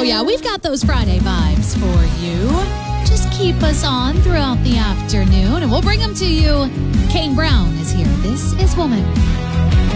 Oh, yeah, we've got those Friday vibes for you. Just keep us on throughout the afternoon, and we'll bring them to you. Kane Brown is here. This is Woman.